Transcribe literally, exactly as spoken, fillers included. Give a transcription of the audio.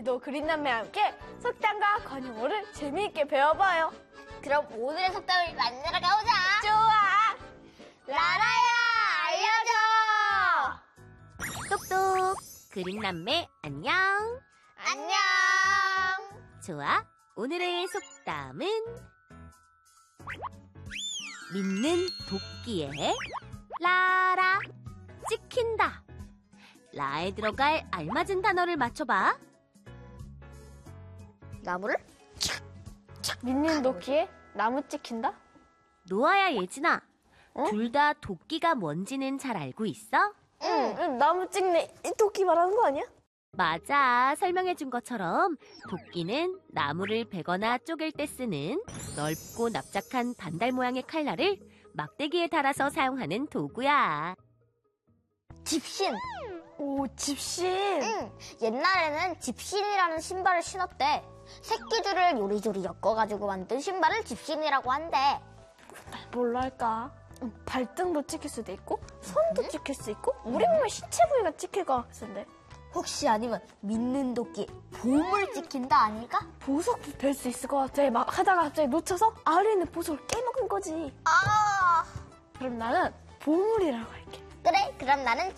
오늘도 그린남매와 함께 속담과 관용어를 재미있게 배워봐요. 그럼 오늘의 속담을 만나러 가보자. 좋아! 라라야, 알려줘! 똑똑 그린남매 안녕. 안녕! 좋아, 오늘의 속담은 믿는 도끼에 라라 찍힌다. 라에 들어갈 알맞은 단어를 맞춰봐. 나무를? 믿는 도끼에 나무 찍힌다? 노아야 예진아, 어? 둘 다 도끼가 뭔지는 잘 알고 있어? 응, 응, 나무 찍네. 이 도끼 말하는 거 아니야? 맞아, 설명해준 것처럼 도끼는 나무를 베거나 쪼갤 때 쓰는 넓고 납작한 반달 모양의 칼날을 막대기에 달아서 사용하는 도구야. 집신. 오, 집신. 응. 옛날에는 집신이라는 신발을 신었대. 새끼줄을 요리조리 엮어가지고 만든 신발을 집신이라고 한대. 뭘로 할까? 응, 발등도 찍힐 수도 있고, 손도 찍힐 수 있고, 우리 몸의 신체 부위가 찍힐 것 같은데. 혹시 아니면 믿는 도끼 보물 찍힌다 아닐까? 보석도 될 수 있을 것 같아. 막 하다가 갑자기 놓쳐서 아래 있는 보석을 깨먹은 거지. 아, 그럼 나는 보물이라고 할게. 그래. 그럼 나는